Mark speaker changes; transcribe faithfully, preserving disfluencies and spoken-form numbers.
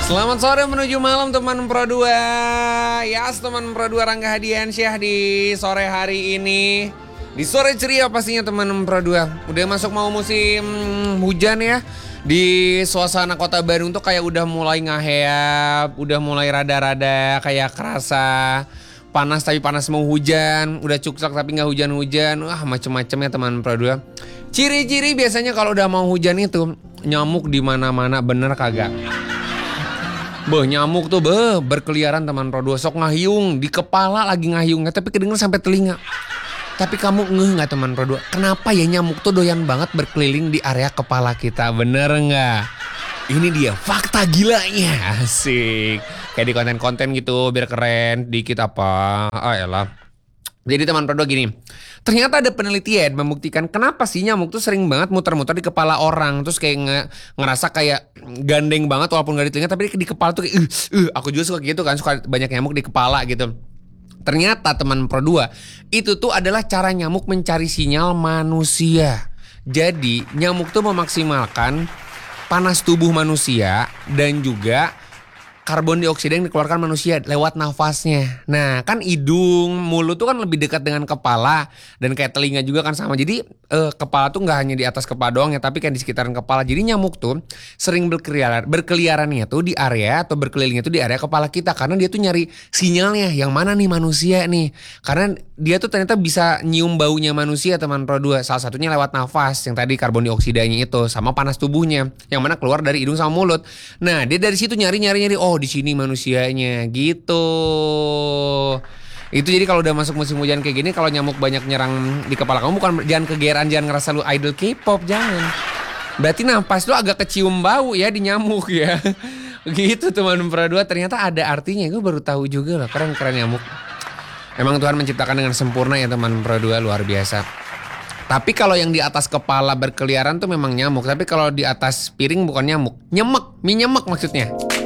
Speaker 1: Selamat sore menuju malam teman Pro dua. Ya, yes, teman Pro dua Rangga Hadiansyah di sore hari ini. Di sore ceria pastinya teman Pro dua. Udah masuk mau musim hujan ya. Di suasana kota Bandung tuh kayak udah mulai ngaheap, udah mulai rada-rada kayak kerasa panas tapi panas mau hujan, udah cuksak tapi nggak hujan-hujan. Wah, macem-macem ya teman Pro dua. Ciri-ciri biasanya kalau udah mau hujan itu nyamuk di mana-mana, bener kagak? Beuh, nyamuk tuh beuh berkeliaran teman Pro dua. Sok ngahyung di kepala lagi ngahyung, tapi kedenger sampai telinga. Tapi kamu ngeh nggak teman Pro dua? Kenapa ya nyamuk tuh doyan banget berkeliling di area kepala kita? Bener nggak? Ini dia fakta gilanya. Asik. Kayak di konten-konten gitu biar keren dikit apa? Ah elah. Jadi teman Pro dua gini, ternyata ada penelitian membuktikan kenapa sih nyamuk tuh sering banget muter-muter di kepala orang. Terus kayak nge, ngerasa kayak gandeng banget walaupun gak di telinga, tapi di kepala tuh kayak uh, uh, aku juga suka gitu kan, suka banyak nyamuk di kepala gitu. Ternyata teman Pro dua, itu tuh adalah cara nyamuk mencari sinyal manusia. Jadi nyamuk tuh memaksimalkan panas tubuh manusia dan juga karbon dioksida yang dikeluarkan manusia lewat nafasnya. Nah kan hidung, mulut tuh kan lebih dekat dengan kepala. Dan kayak telinga juga kan sama. Jadi eh, kepala tuh gak hanya di atas kepala doang ya, tapi kan di sekitaran kepala. Jadi nyamuk tuh sering berkeliaran, berkeliarannya tuh di area atau berkelilingnya tuh di area kepala kita. Karena dia tuh nyari sinyalnya yang mana nih manusia nih. Karena dia tuh ternyata bisa nyium baunya manusia teman Pro dua. Salah satunya lewat nafas yang tadi karbon dioksidanya itu. Sama panas tubuhnya yang mana keluar dari hidung sama mulut. Nah dia dari situ nyari-nyari-nyari. Oh di sini manusianya gitu. Itu jadi kalau udah masuk musim hujan kayak gini, kalau nyamuk banyak nyerang di kepala kamu, bukan jangan kegeeran, jangan ngerasa lu idol K-pop, jangan. Berarti nafas lu agak kecium bau ya di nyamuk ya. Gitu teman Pro dua, ternyata ada artinya. Gue baru tahu juga loh, keren-keren nyamuk. Emang Tuhan menciptakan dengan sempurna ya teman Pro dua, luar biasa. Tapi kalau yang di atas kepala berkeliaran tuh memang nyamuk. Tapi kalau di atas piring bukan nyamuk, nyemek, mie nyemek maksudnya.